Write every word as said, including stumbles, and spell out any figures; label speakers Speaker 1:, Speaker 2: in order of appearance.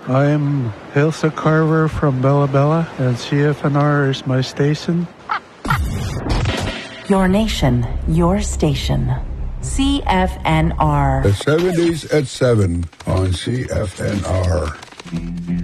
Speaker 1: I'm Hilsa Carver from Bella Bella, and C F N R is my station.
Speaker 2: Your nation, your station. C F N R.
Speaker 3: The seventies at seven on C F N R.